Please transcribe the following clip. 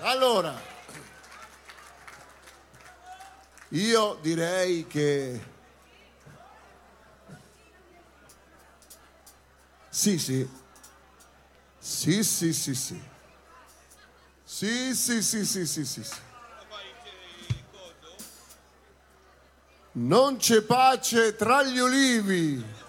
Allora, io direi che sì. Non c'è pace tra gli ulivi.